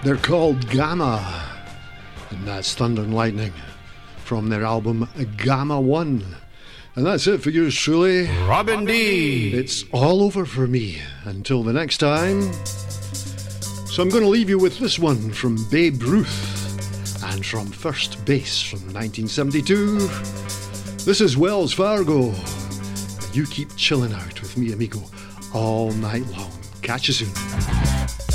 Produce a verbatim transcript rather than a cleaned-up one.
They're called Gamma, and that's Thunder and Lightning from their album Gamma One. And that's it for yours truly, Robin D. It's all over for me until the next time. So I'm going to leave you with this one from Babe Ruth and from First Base from nineteen seventy-two. This is Wells Fargo. You keep chilling out with me, amigo, all night long. Catch you soon.